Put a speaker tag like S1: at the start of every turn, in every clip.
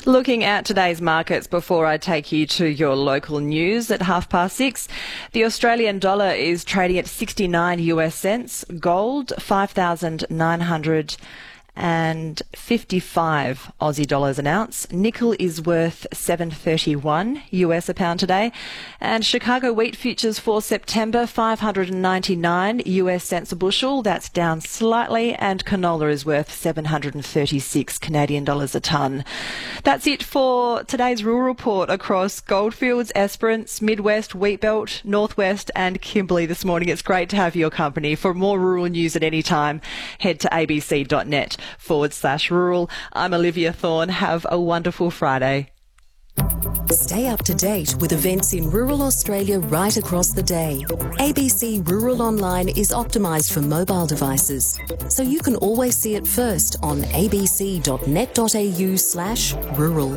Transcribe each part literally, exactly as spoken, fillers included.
S1: Looking at today's markets before I take you to your local news at half past six, the Australian dollar is trading at sixty-nine U S cents, gold five thousand nine hundred fifty-five Aussie dollars an ounce. Nickel is worth seven thirty-one U S a pound today, and Chicago wheat futures for September five hundred ninety-nine U S cents a bushel. That's down slightly, and canola is worth seven hundred thirty-six Canadian dollars a tonne. That's it for today's rural report across Goldfields, Esperance, Midwest, Wheatbelt, Northwest and Kimberley this morning. It's great to have your company. For more rural news at any time, head to abc.net forward slash rural. I'm Olivia Thorne. Have a wonderful Friday.
S2: Stay up to date with events in rural Australia right across the day. A B C Rural Online is optimised for mobile devices, so you can always see it first on abc.net.au slash rural.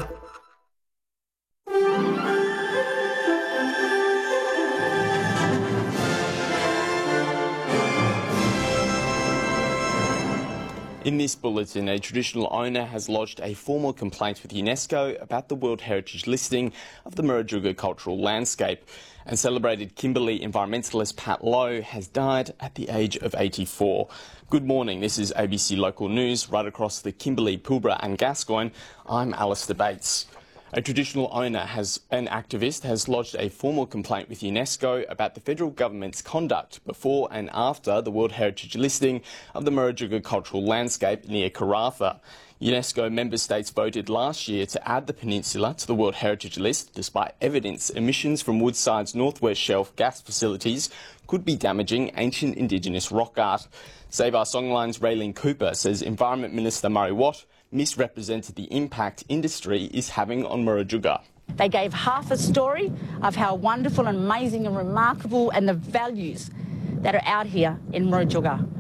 S3: In this bulletin, a traditional owner has lodged a formal complaint with UNESCO about the World Heritage listing of the Murujuga cultural landscape, and celebrated Kimberley environmentalist Pat Lowe has died at the age of eighty-four. Good morning, this is A B C Local News right across the Kimberley, Pilbara and Gascoyne. I'm Alistair Bates. A traditional owner has, an activist has lodged a formal complaint with UNESCO about the federal government's conduct before and after the World Heritage listing of the Murujuga cultural landscape near Karratha. UNESCO member states voted last year to add the peninsula to the World Heritage list, despite evidence emissions from Woodside's Northwest Shelf gas facilities could be damaging ancient Indigenous rock art. Save Our Songline's Raylene Cooper says Environment Minister Murray Watt misrepresented the impact industry is having on Murujuga.
S4: They gave half a story of how wonderful and amazing and remarkable and the values that are out here in Murujuga.